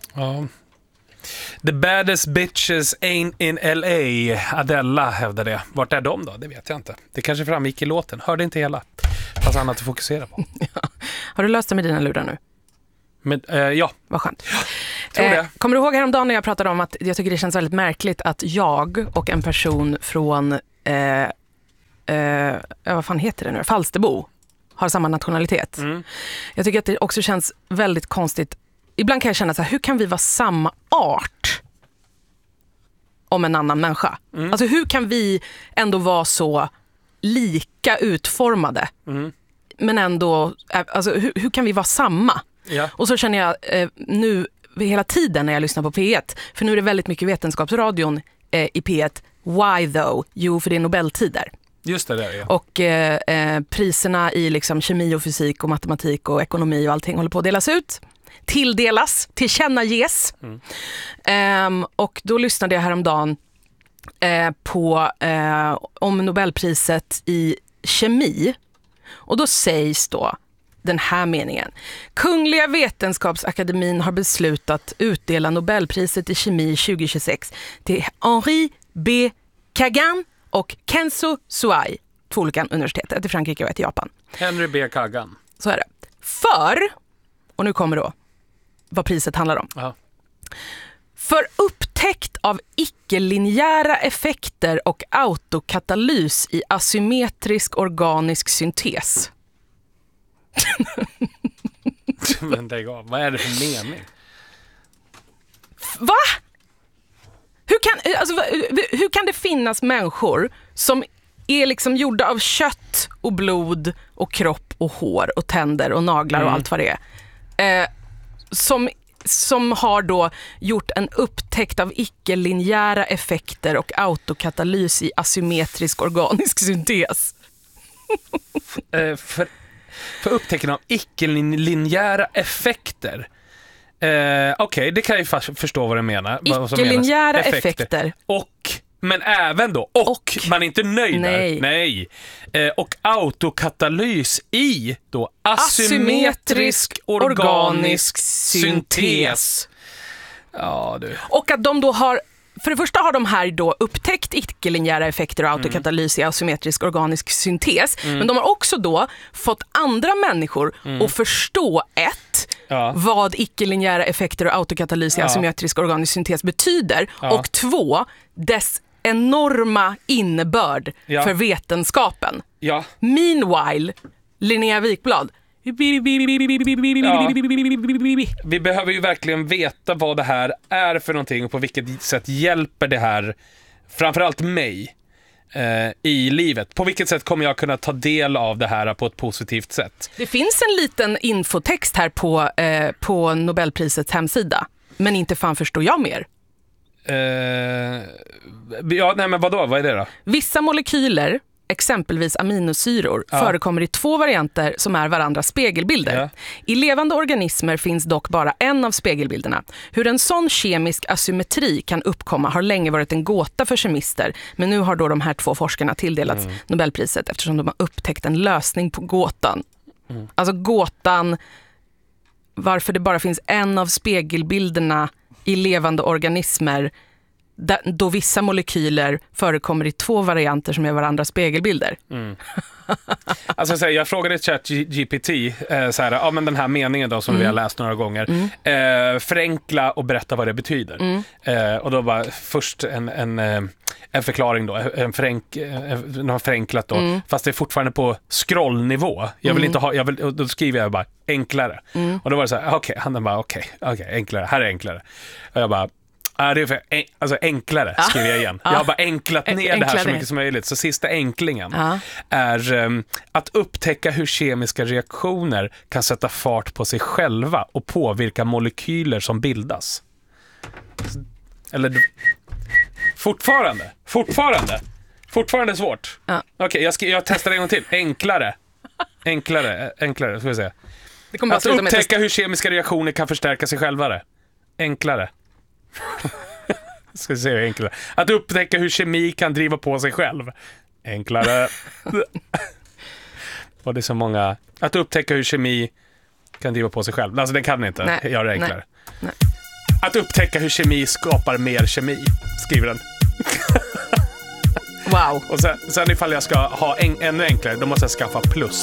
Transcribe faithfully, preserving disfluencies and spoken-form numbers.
Ja. The baddest bitches ain't in L A. Adela hävdar det. Vart är de då? Det vet jag inte. Det kanske framgick i låten. Hörde inte hela. Fast annat att fokusera på. Ja. Har du löst det med dina lurar nu? Men, eh, ja. Vad skönt. Ja, tror det. Eh, kommer du ihåg häromdagen när jag pratade om att jag tycker det känns väldigt märkligt att jag och en person från eh, eh, vad fan heter det nu? Falsterbo har samma nationalitet. Mm. Jag tycker att det också känns väldigt konstigt. Ibland kan jag känna så här, hur kan vi vara samma art om en annan människa? Mm. Alltså hur kan vi ändå vara så lika utformade? Mm. Men ändå, alltså hur, hur kan vi vara samma? Ja. Och så känner jag eh, nu hela tiden när jag lyssnar på P ett, för nu är det väldigt mycket vetenskapsradion eh, i P ett. Why though? Jo, för det är Nobeltider. Just det där, ja. Och eh, eh, priserna i liksom kemi och fysik och matematik och ekonomi och allting håller på att delas ut. Tilldelas, tillkännages. Mm. Um, och då lyssnade jag häromdagen eh, på eh, om Nobelpriset i kemi. Och då sägs då den här meningen. Kungliga vetenskapsakademin har beslutat utdela Nobelpriset i kemi tjugo tjugosex till Henri B. Kagan och Kenzo Suai. Två olika universitet, ett i Frankrike och ett i Japan. Henry B. Kagan. Så är det. För, och nu kommer då vad priset handlar om. Aha. För upptäckt av icke-linjära effekter och autokatalys i asymmetrisk organisk syntes. Men lägg av. Vad är det för mening? Va? Hur kan, alltså, hur kan det finnas människor som är liksom gjorda av kött och blod och kropp och hår och tänder och naglar och mm. allt vad det är? Eh, som, som har då gjort en upptäckt av icke-linjära effekter och autokatalys i asymmetrisk organisk syntes. eh, för, för upptäckten av icke-linjära effekter. Eh, Okej, okay, det kan jag ju förstå vad du menar. Icke-linjära effekter. effekter. Och, men även då, och, och. man är inte nöjd Nej. där. Nej. Eh, och autokatalys i då asymmetrisk organisk, organisk syntes. Ja, du. Och att de då har, för det första har de här då upptäckt icke-linjära effekter och autokatalys mm. i asymmetrisk organisk syntes. Mm. Men de har också då fått andra människor mm. att förstå ett, ja. vad icke-linjära effekter och autokatalys i ja. asymmetrisk organisk syntes betyder. Ja. Och två, dess enorma innebörd ja. för vetenskapen. Ja. Meanwhile, Linnea Wikblad. Ja. Vi behöver ju verkligen veta vad det här är för någonting och på vilket sätt hjälper det här framförallt mig eh, i livet. På vilket sätt kommer jag kunna ta del av det här på ett positivt sätt? Det finns en liten infotext här på, eh, på Nobelprisets hemsida. Men inte fan förstår jag mer. Uh, ja, nej men vadå? Vad är det då? Vissa molekyler, exempelvis aminosyror, ja. förekommer i två varianter som är varandras spegelbilder. Ja. I levande organismer finns dock bara en av spegelbilderna. Hur en sån kemisk asymmetri kan uppkomma har länge varit en gåta för kemister, men nu har då de här två forskarna tilldelats mm. Nobelpriset eftersom de har upptäckt en lösning på gåtan. Mm. Alltså gåtan varför det bara finns en av spegelbilderna i levande organismer då vissa molekyler förekommer i två varianter som är varandras spegelbilder. Mm. Alltså så här, jag frågade ChatGPT eh, så här, ja men den här meningen då som mm. vi har läst några gånger. Mm. Eh, förenkla och berätta vad det betyder. Mm. Eh, och då var först en en en förklaring då, en förenk en har förenklat då, mm. fast det är fortfarande på scrollnivå. Jag vill mm. inte ha jag vill då skriver jag bara enklare. Mm. Och då var det så här, okej, okay, han bara okej, okay, okej, okay, enklare. Här är enklare. Och jag bara Ja, det är för en, alltså enklare, skriver jag igen. Jag har bara enklat ner enklare. Det här så mycket som möjligt. Så sista enklingen ja. är um, att upptäcka hur kemiska reaktioner kan sätta fart på sig själva och påverka molekyler som bildas. Eller fortfarande, fortfarande, fortfarande svårt. Ja. Okej, okay, jag, jag testar en gång till. Enklare, enklare, enklare, ska vi se. Det kommer att upptäcka hur kemiska reaktioner kan förstärka sig själva. Enklare. Ska se hur enklare. Att upptäcka hur kemi kan driva på sig själv. Enklare. Och det är så många. Att upptäcka hur kemi kan driva på sig själv. Alltså den kan inte Nej. göra det enklare. Nej. Nej. Att upptäcka hur kemi skapar mer kemi, skriver den. Wow. Och sen, sen ifall jag ska ha en, ännu enklare, då måste jag skaffa plus.